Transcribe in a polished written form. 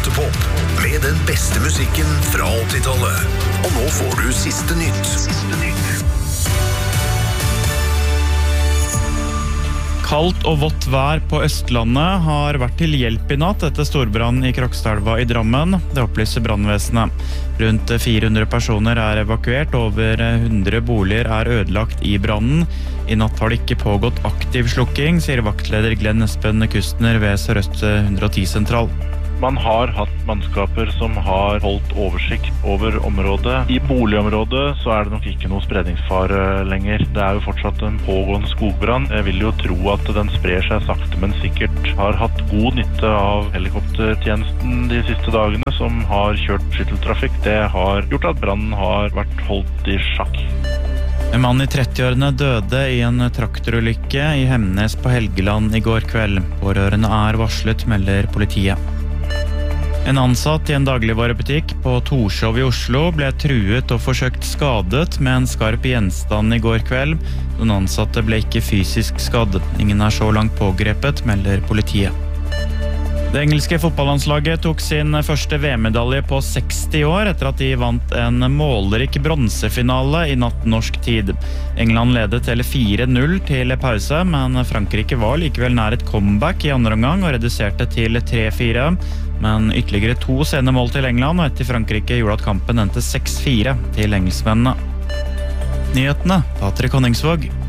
Teaterpop med den beste musikken fra 80-tallet. Og nå får du siste nytt. Kaldt og vått vær på Østlandet har vært til hjelp i natt etter storbrann i Krokstadelva i Drammen. Det opplyser brannvesenet. Rundt 400 personer er evakuert, over 100 boliger er ødelagt i brannen. I natt har det ikke pågått aktiv slukking, sier vaktleder Glenn Espen Kustner ved Sør-Øst 110-sentral. Man har hatt mannskaper som har holdt oversikt over området. I boligområdet så er det nok ikke noe spredningsfare lenger. Det er jo fortsatt en pågående skogbrann. Jeg vil jo tro at den sprer seg sakte, men sikkert. Har hatt god nytte av helikoptertjenesten de siste dagene, som har kjørt skytteltrafikk. Det har gjort at brannen har vært holdt i sjakk. En mann i 30-årene døde i en traktorulykke i Hemnes på Helgeland i går kveld. Pårørende er varslet, melder politiet. En ansatt i en dagligvarebutikk på Torshov i Oslo ble truet og forsøkt skadet med en skarp gjenstand i går kveld. Noen ansatte ble ikke fysisk skadd. Ingen er så langt pågrepet, melder politiet. Det engelske fotballandslaget tok sin første VM-medalje på 60 år etter at de vant en målrik bronsefinale i natt norsk tid. England ledet hele 4-0 til pause, men Frankrike var likevel nær et comeback i andre omgang og reduserte til 3-4. Men ytterligere 2 sene mål til England og 1 til Frankrike gjorde at kampen endte 6-4 til engelskmennene. Nyhetene, Patrick Honningsvåg.